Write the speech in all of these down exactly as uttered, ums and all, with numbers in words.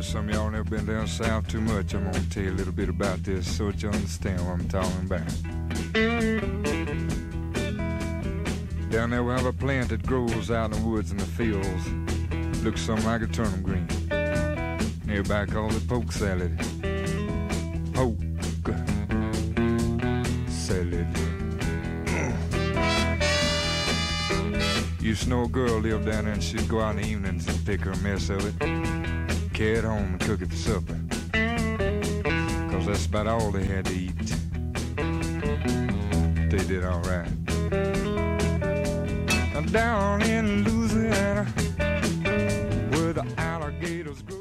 some of y'all never been down south too much, I'm gonna tell you a little bit about this so that you understand what I'm talking about. Down there we have a plant that grows out in the woods and the fields. Looks something like a turnip green. Everybody calls it poke salad. Poke salad. Used to know a girl lived down there and she'd go out in the evenings and pick her a mess of it, carry it home and cook it for supper. Cause that's about all they had to eat. They did all right. Down in Louisiana, where the alligators grow.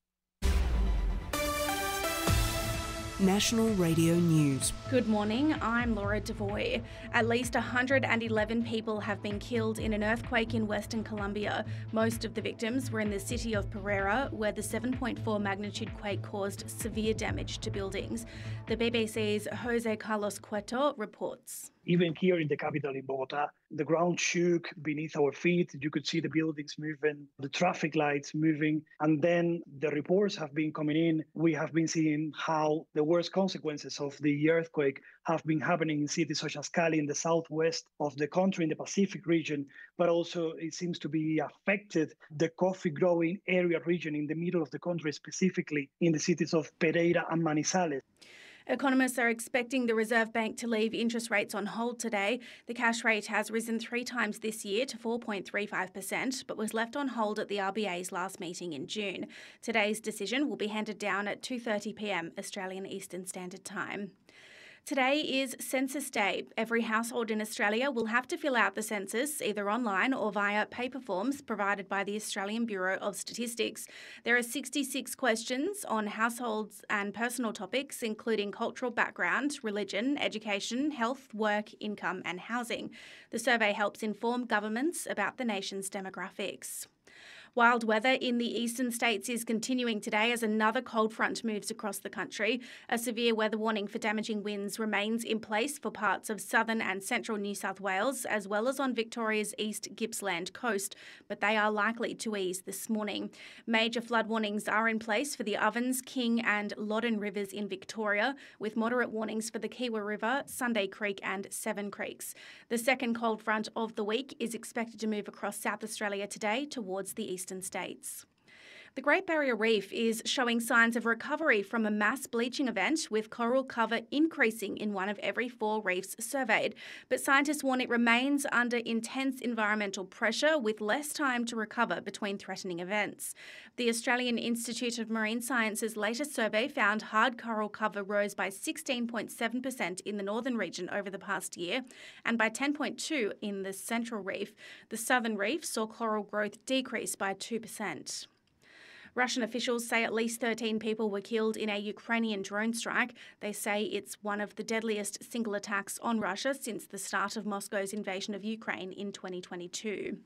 National Radio News. Good morning, I'm Laura Devoy. At least one hundred eleven people have been killed in an earthquake in Western Colombia. Most of the victims were in the city of Pereira, where the seven point four magnitude quake caused severe damage to buildings. The B B C's Jose Carlos Cueto reports. Even here in the capital in Bogota, the ground shook beneath our feet. You could see the buildings moving, the traffic lights moving. And then the reports have been coming in. We have been seeing how the worst consequences of the earthquake have been happening in cities such as Cali in the southwest of the country, in the Pacific region, but also it seems to be affected the coffee growing area region in the middle of the country, specifically in the cities of Pereira and Manizales. Economists are expecting the Reserve Bank to leave interest rates on hold today. The cash rate has risen three times this year to four point three five percent, but was left on hold at the R B A's last meeting in June. Today's decision will be handed down at two thirty p m Australian Eastern Standard Time. Today is Census Day. Every household in Australia will have to fill out the census either online or via paper forms provided by the Australian Bureau of Statistics. There are sixty-six questions on households and personal topics, including cultural background, religion, education, health, work, income and housing. The survey helps inform governments about the nation's demographics. Wild weather in the eastern states is continuing today as another cold front moves across the country. A severe weather warning for damaging winds remains in place for parts of southern and central New South Wales, as well as on Victoria's East Gippsland coast, but they are likely to ease this morning. Major flood warnings are in place for the Ovens, King and Loddon rivers in Victoria, with moderate warnings for the Kiewa River, Sunday Creek and Seven Creeks. The second cold front of the week is expected to move across South Australia today towards the eastern states. The Great Barrier Reef is showing signs of recovery from a mass bleaching event, with coral cover increasing in one of every four reefs surveyed. But scientists warn it remains under intense environmental pressure, with less time to recover between threatening events. The Australian Institute of Marine Science's latest survey found hard coral cover rose by sixteen point seven percent in the northern region over the past year and by ten point two percent in the central reef. The southern reef saw coral growth decrease by two percent. Russian officials say at least thirteen people were killed in a Ukrainian drone strike. They say it's one of the deadliest single attacks on Russia since the start of Moscow's invasion of Ukraine in twenty twenty-two.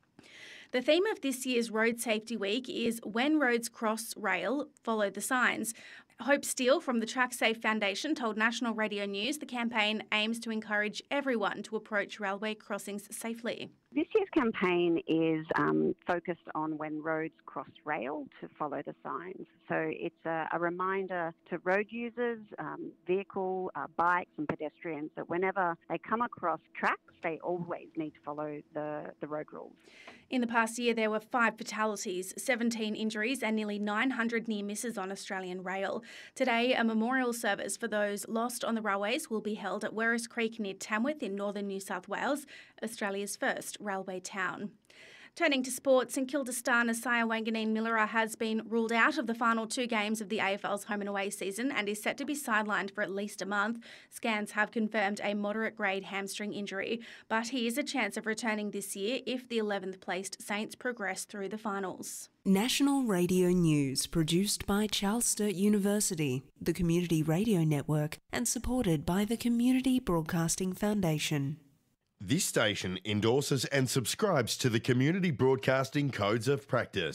The theme of this year's Road Safety Week is When Roads Cross Rail, Follow the Signs. Hope Steele from the TrackSafe Foundation told National Radio News the campaign aims to encourage everyone to approach railway crossings safely. This year's campaign is um, focused on when roads cross rail to follow the signs. So it's a, a reminder to road users, um, vehicle, uh, bikes and pedestrians that whenever they come across tracks, they always need to follow the, the road rules. In the past year, there were five fatalities, seventeen injuries and nearly nine hundred near misses on Australian rail. Today, a memorial service for those lost on the railways will be held at Werris Creek near Tamworth in northern New South Wales, Australia's first railway town. Turning to sports, St Kilda star Nasiah Wanganeen-Millera has been ruled out of the final two games of the A F L's home and away season and is set to be sidelined for at least a month. Scans have confirmed a moderate-grade hamstring injury, but he is a chance of returning this year if the eleventh placed Saints progress through the finals. National Radio News, produced by Charles Sturt University, the Community Radio Network, and supported by the Community Broadcasting Foundation. This station endorses and subscribes to the Community Broadcasting Codes of Practice.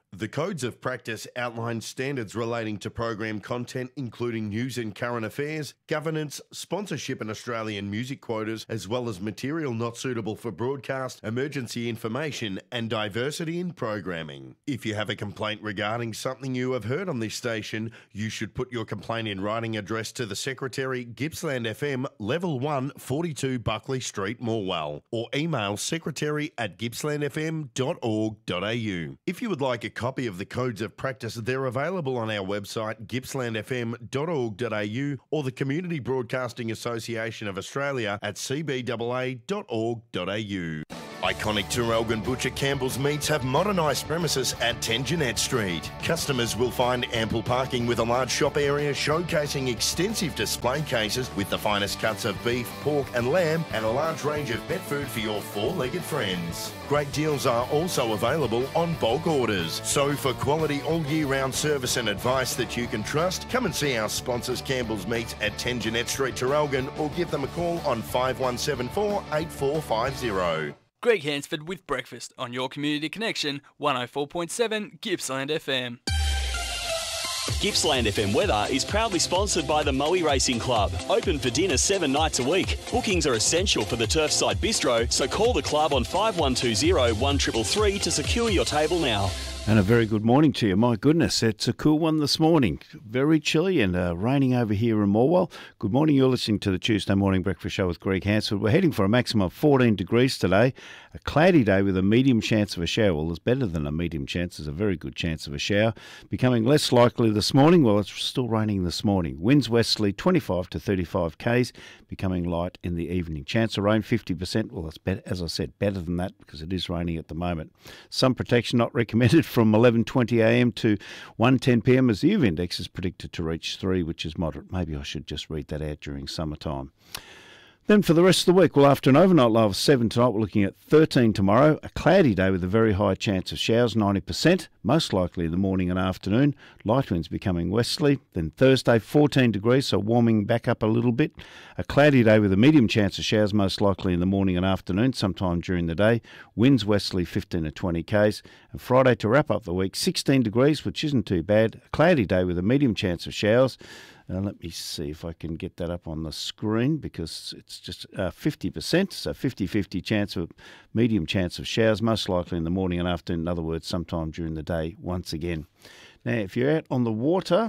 The Codes of Practice outline standards relating to program content, including news and current affairs, governance, sponsorship and Australian music quotas, as well as material not suitable for broadcast, emergency information and diversity in programming. If you have a complaint regarding something you have heard on this station, you should put your complaint in writing addressed to the Secretary, Gippsland F M, Level one, forty-two Buckley Street, Morwell, or email secretary at gippsland f m dot org dot a u. If you would like a copy of the Codes of Practice, they're available on our website, gippsland f m dot org dot a u, or the Community Broadcasting Association of Australia at c b a a dot org dot a u. Iconic Traralgon Butcher Campbell's Meats have modernised premises at ten Jeanette Street. Customers will find ample parking with a large shop area showcasing extensive display cases with the finest cuts of beef, pork and lamb and a large range of pet food for your four-legged friends. Great deals are also available on bulk orders. So for quality all year round service and advice that you can trust, come and see our sponsors Campbell's Meats at ten Jeanette Street, Traralgon, or give them a call on five one seven four, eight four five zero. Greg Hansford with breakfast on your Community Connection, one oh four point seven Gippsland F M. Gippsland F M weather is proudly sponsored by the Moe Racing Club. Open for dinner seven nights a week. Bookings are essential for the Turfside Bistro, so call the club on five one two zero, one three three three to secure your table now. And a very good morning to you. My goodness, it's a cool one this morning. Very chilly and uh, raining over here in Morwell. Good morning. You're listening to the Tuesday Morning Breakfast Show with Greg Hansford. We're heading for a maximum of fourteen degrees today. A cloudy day with a medium chance of a shower. Well, there's better than a medium chance. There's a very good chance of a shower. Becoming less likely this morning. Well, it's still raining this morning. Winds westerly twenty-five to thirty-five k's. Becoming light in the evening. Chance of rain fifty percent. Well, that's better, as I said, better than that because it is raining at the moment. Sun protection not recommended from eleven twenty a m to one ten p m as the U V index is predicted to reach three, which is moderate. Maybe I should just read that out during summertime. Then for the rest of the week, well, after an overnight low of seven tonight, we're looking at thirteen tomorrow. A cloudy day with a very high chance of showers, ninety percent, most likely in the morning and afternoon. Light winds becoming westerly. Then Thursday, fourteen degrees, so warming back up a little bit. A cloudy day with a medium chance of showers, most likely in the morning and afternoon, sometime during the day. Winds westerly fifteen to twenty k's. And Friday, to wrap up the week, sixteen degrees, which isn't too bad. A cloudy day with a medium chance of showers. Uh, let me see if I can get that up on the screen because it's just uh, fifty percent, so fifty fifty chance of medium chance of showers, most likely in the morning and afternoon, in other words, sometime during the day once again. Now, if you're out on the water,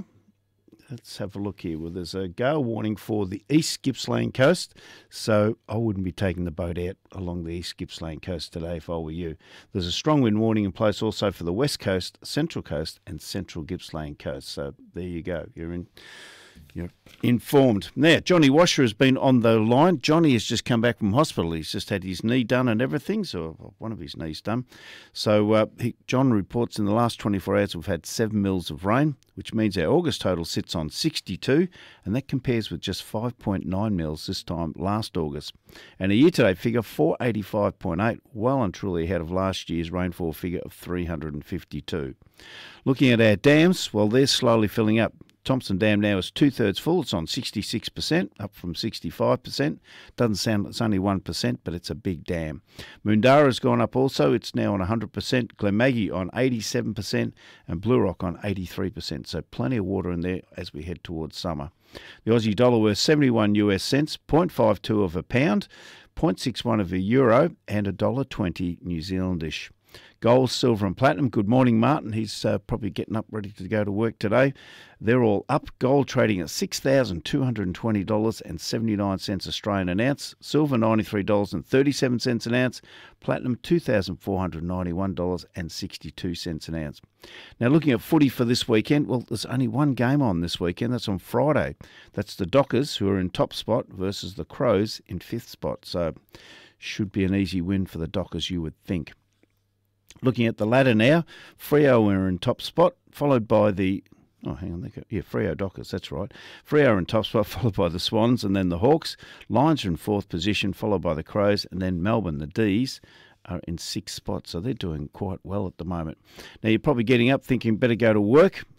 let's have a look here. Well, there's a gale warning for the East Gippsland coast, so I wouldn't be taking the boat out along the East Gippsland coast today if I were you. There's a strong wind warning in place also for the West Coast, Central Coast and Central Gippsland coast, so there you go. You're in... You're informed. Now, Johnny Washer has been on the line. Johnny has just come back from hospital. He's just had his knee done and everything, so one of his knees done. So uh, he, John reports in the last twenty-four hours we've had seven mils of rain, which means our August total sits on sixty-two, and that compares with just five point nine mils this time last August. And a year-to-date figure, four eighty-five point eight, well and truly ahead of last year's rainfall figure of three hundred fifty-two. Looking at our dams, well, they're slowly filling up. Thompson Dam now is two-thirds full. It's on sixty-six percent, up from sixty-five percent. Doesn't sound it's only one percent, but it's a big dam. Moondara's gone up also. It's now on one hundred percent. Glenmaggie on eighty-seven percent and Blue Rock on eighty-three percent. So plenty of water in there as we head towards summer. The Aussie dollar worth seventy-one US cents, zero point five two of a pound, zero point six one of a euro and one dollar twenty New Zealandish. Gold, silver and platinum. Good morning, Martin. He's uh, probably getting up ready to go to work today. They're all up. Gold trading at six thousand two hundred twenty dollars and seventy-nine cents Australian an ounce. Silver ninety-three dollars and thirty-seven cents an ounce. Platinum two thousand four hundred ninety-one dollars and sixty-two cents an ounce. Now looking at footy for this weekend, well, there's only one game on this weekend. That's on Friday. That's the Dockers, who are in top spot, versus the Crows in fifth spot. So should be an easy win for the Dockers, you would think. Looking at the ladder now, Freo are in top spot, followed by the... Oh, hang on. Yeah, Freo Dockers, that's right. Freo are in top spot, followed by the Swans and then the Hawks. Lions are in fourth position, followed by the Crows, and then Melbourne, the D's, are in sixth spot. So they're doing quite well at the moment. Now, you're probably getting up thinking, better go to work.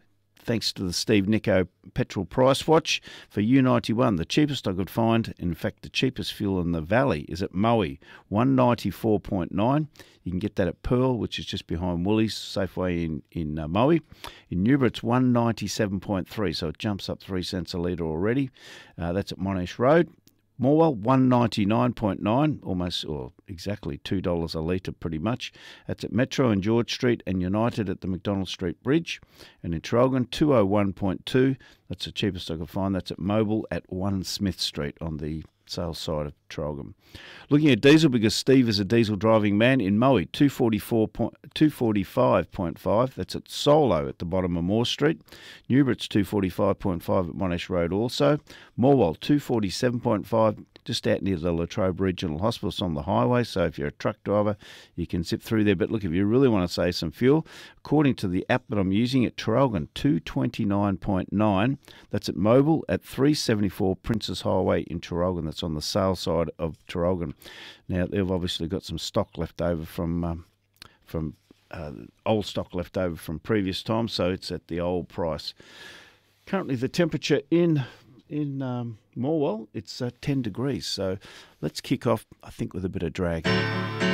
thanks to the Steve Nico petrol price watch for U ninety-one. The cheapest I could find, in fact, the cheapest fuel in the valley is at Moe, one ninety-four point nine. You can get that at Pearl, which is just behind Woolies, Safeway in, in uh, Moe. In Newborough, it's one ninety-seven point three, so it jumps up three cents a litre already. Uh, that's at Monash Road. Morwell, one ninety-nine point nine, almost, or exactly two dollars a litre pretty much. That's at Metro and George Street, and United at the McDonald Street Bridge. And in Traralgon, two oh one point two, that's the cheapest I could find. That's at Mobile at one Smith Street on the sales side of Traralgon. Looking at diesel, because Steve is a diesel driving man, in Moe, two forty-five point five, that's at Solo at the bottom of Moore Street. Newborough, it's two forty-five point five at Monash Road also. Morwell, two forty-seven point five, just out near the Latrobe Regional Hospital. It's on the highway, so if you're a truck driver, you can zip through there. But look, if you really want to save some fuel, according to the app that I'm using at Traralgon, two twenty-nine point nine, that's at Mobile at three seventy-four Princess Highway in Traralgon. That's on the sales side of Traralgon. Now, they've obviously got some stock left over from um, from uh, old stock left over from previous times, so it's at the old price. Currently, the temperature in in um, Morwell, it's uh, ten degrees. So let's kick off, I think, with a bit of drag.